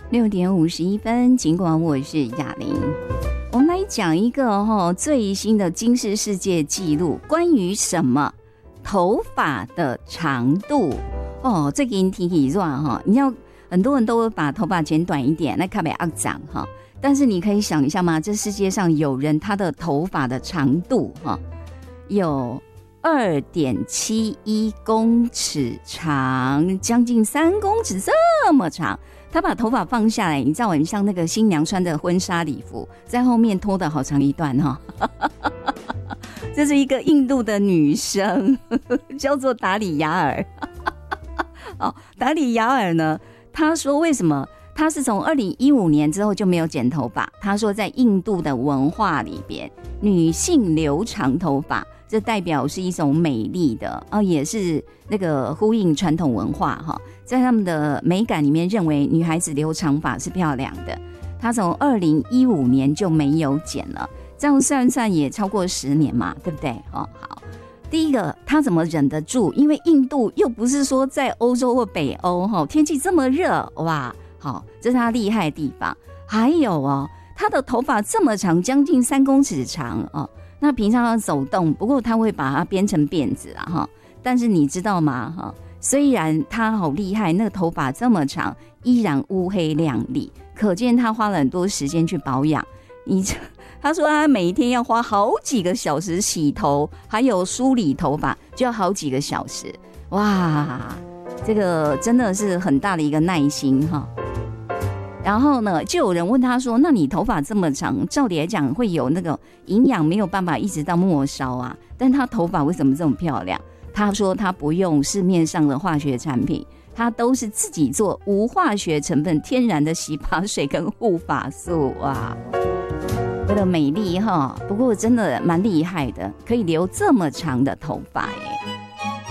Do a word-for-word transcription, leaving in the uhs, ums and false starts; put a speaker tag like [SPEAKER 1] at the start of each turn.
[SPEAKER 1] 六点五十一分，尽管我是雅玲，我们来讲一个哦最新的金氏世界纪录，关于什么头发的长度哦。最近天气热哈，你要很多人都会把头发剪短一点，那看起来肮脏哈。但是你可以想一下吗？这世界上有人他的头发的长度哈有二点七一公尺长，将近三公尺这么长。他把头发放下来，你知道很像那个新娘穿的婚纱礼服，在后面拖的好长一段哈。这是一个印度的女生，叫做达里雅尔。哦，达里雅尔呢，她说为什么？她是从二零一五年之后就没有剪头发。她说在印度的文化里边，女性留长头发，这代表是一种美丽的，哦，也是那个呼应传统文化哈。在他们的美感里面，认为女孩子留长发是漂亮的。她从二零一五年就没有剪了，这样算算也超过十年嘛，对不对？哦，好。第一个，她怎么忍得住？因为印度又不是说在欧洲或北欧哈，天气这么热，哇，好，这是她厉害的地方。还有哦，她的头发这么长，将近三公尺长哦。那平常要走动，不过她会把它编成辫子啊哈。但是你知道吗？哈。虽然他好厉害，那个头发这么长，依然乌黑亮丽，可见他花了很多时间去保养。你他说他每一天要花好几个小时洗头，还有梳理头发，就要好几个小时。哇，这个真的是很大的一个耐心哈。然后呢，就有人问他说：“那你头发这么长，照理来讲会有那个营养没有办法一直到末梢啊？但他头发为什么这么漂亮？”他说他不用市面上的化学产品，他都是自己做无化学成分天然的洗发水跟护发素啊，为了美丽哈。不过真的蛮厉害的，可以留这么长的头发耶。